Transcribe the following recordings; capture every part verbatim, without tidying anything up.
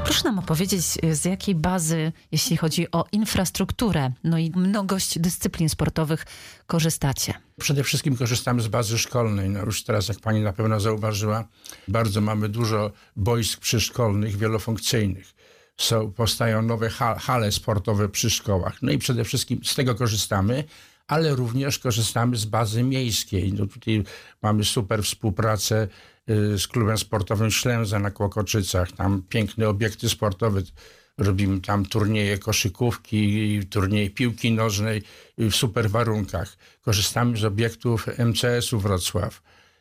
Proszę nam opowiedzieć, z jakiej bazy, jeśli chodzi o infrastrukturę, no i mnogość dyscyplin sportowych korzystacie? Przede wszystkim korzystamy z bazy szkolnej. No już teraz, jak pani na pewno zauważyła, bardzo mamy dużo boisk przyszkolnych, wielofunkcyjnych. Są, powstają nowe hale sportowe przy szkołach. No i przede wszystkim z tego korzystamy, ale również korzystamy z bazy miejskiej. No tutaj mamy super współpracę z klubem sportowym Ślęza na Kłokoczycach. Tam piękne obiekty sportowe. Robimy tam turnieje koszykówki, turnieje piłki nożnej w super warunkach. Korzystamy z obiektów M C S-u Wrocław.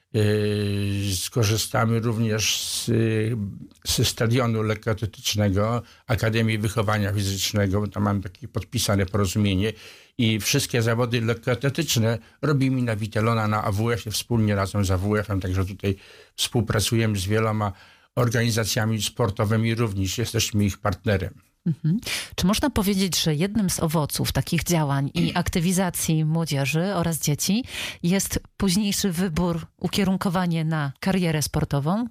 Skorzystamy również z, z stadionu lekkoatletycznego Akademii Wychowania Fizycznego, bo tam mamy takie podpisane porozumienie i wszystkie zawody lekkoatletyczne robimy na Witelona, na A W F-ie, wspólnie razem z A W F-em, także tutaj współpracujemy z wieloma organizacjami sportowymi, również jesteśmy ich partnerem. Mhm. Czy można powiedzieć, że jednym z owoców takich działań i aktywizacji młodzieży oraz dzieci jest późniejszy wybór, ukierunkowanie na karierę sportową?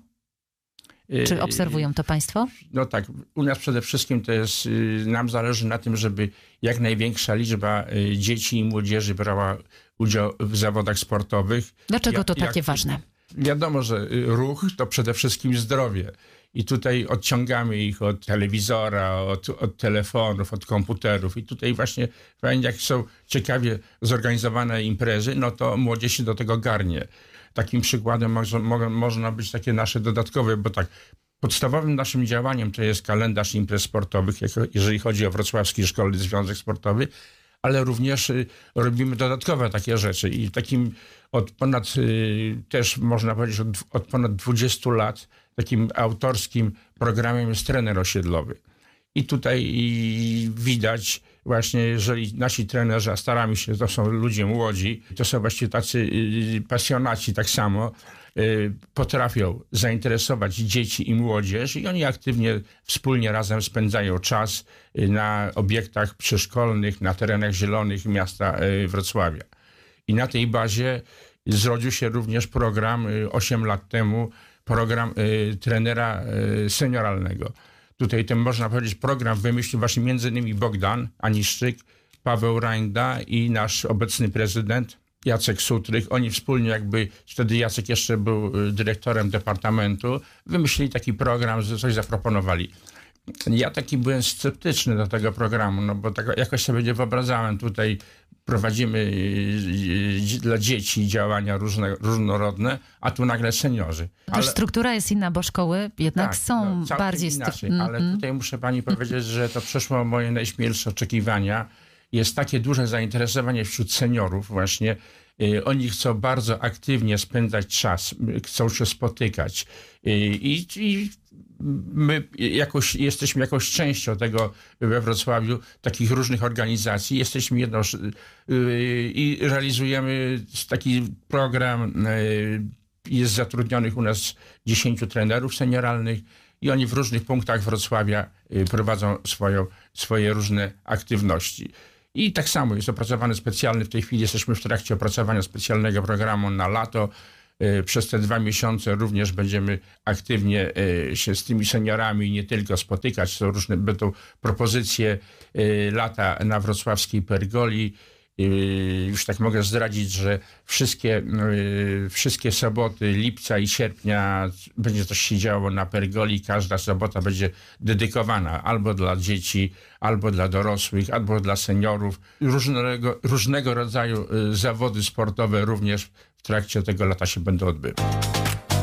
Czy obserwują to państwo? No tak, u nas przede wszystkim to jest, nam zależy na tym, żeby jak największa liczba dzieci i młodzieży brała udział w zawodach sportowych. Dlaczego to jak, takie jak, ważne? Wiadomo, że ruch to przede wszystkim zdrowie. I tutaj odciągamy ich od telewizora, od, od telefonów, od komputerów. I tutaj właśnie, jak są ciekawie zorganizowane imprezy, no to młodzież się do tego garnie. Takim przykładem mo- mo- można być takie nasze dodatkowe, bo tak, podstawowym naszym działaniem to jest kalendarz imprez sportowych, jeżeli chodzi o Wrocławski Szkolny Związek Sportowy, ale również y, robimy dodatkowe takie rzeczy. I takim od ponad, y, też można powiedzieć, od, od ponad dwudziestu lat takim autorskim programem jest trener osiedlowy. I tutaj i widać właśnie, jeżeli nasi trenerzy, a staramy się, to są ludzie młodzi, to są właśnie tacy y, pasjonaci tak samo, y, potrafią zainteresować dzieci i młodzież i oni aktywnie, wspólnie razem spędzają czas y, na obiektach przyszkolnych, na terenach zielonych miasta y, Wrocławia. I na tej bazie zrodził się również program y, osiem lat temu, program y, trenera y, senioralnego. Tutaj ten, można powiedzieć, program wymyślił właśnie między innymi Bogdan Aniszczyk, Paweł Rajnda i nasz obecny prezydent Jacek Sutrych. Oni wspólnie jakby, wtedy Jacek jeszcze był dyrektorem departamentu, wymyślili taki program, że coś zaproponowali. Ja taki byłem sceptyczny do tego programu, no bo tak jakoś sobie nie wyobrażałem, tutaj prowadzimy dla dzieci działania różne, różnorodne, a tu nagle seniorzy. Ale też struktura jest inna, bo szkoły jednak tak, są no, bardziej... inaczej, stu- ale tutaj muszę pani powiedzieć, że to przeszło moje najśmielsze oczekiwania. Jest takie duże zainteresowanie wśród seniorów właśnie. Oni chcą bardzo aktywnie spędzać czas, chcą się spotykać i, i my jakoś, jesteśmy jakąś częścią tego we Wrocławiu, takich różnych organizacji. Jesteśmy jedną i realizujemy taki program. Jest zatrudnionych u nas dziesięciu trenerów senioralnych i oni w różnych punktach Wrocławia prowadzą swoją, swoje różne aktywności. I tak samo jest opracowany specjalny, w tej chwili jesteśmy w trakcie opracowania specjalnego programu na lato. Przez te dwa miesiące również będziemy aktywnie się z tymi seniorami nie tylko spotykać. Są różne, będą propozycje lata na wrocławskiej Pergoli. Już tak mogę zdradzić, że wszystkie, wszystkie soboty lipca i sierpnia będzie coś się działo na Pergoli. Każda sobota będzie dedykowana albo dla dzieci, albo dla dorosłych, albo dla seniorów. Różnego, różnego rodzaju zawody sportowe również w trakcie tego lata się będą odbywać.